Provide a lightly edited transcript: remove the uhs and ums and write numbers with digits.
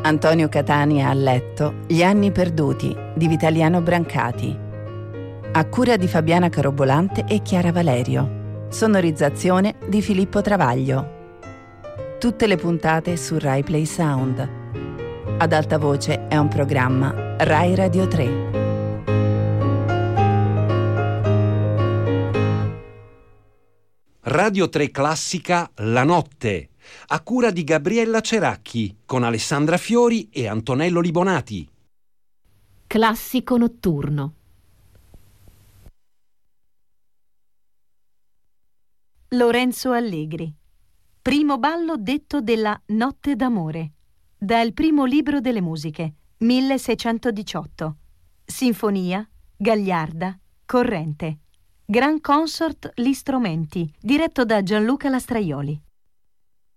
Antonio Catania a letto, Gli anni perduti di Vitaliano Brancati. A cura di Fabiana Carobolante e Chiara Valerio. Sonorizzazione di Filippo Travaglio. Tutte le puntate su Rai Play Sound. Ad alta voce è un programma Rai Radio 3. Radio 3 Classica La Notte, a cura di Gabriella Ceracchi, con Alessandra Fiori e Antonello Libonati. Classico notturno. Lorenzo Allegri. Primo ballo detto della Notte d'amore. Dal primo libro delle musiche, 1618. Sinfonia, Gagliarda, Corrente. Gran Consort Gli Stromenti, diretto da Gianluca Lastraioli.